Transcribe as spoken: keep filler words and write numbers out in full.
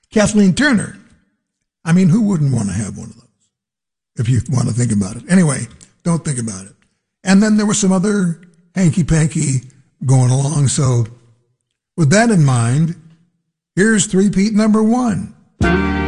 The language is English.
Kathleen Turner. I mean, who wouldn't want to have one of those if you want to think about it? Anyway, don't think about it. And then there was some other hanky-panky going along. So with that in mind, here's three-peat number one.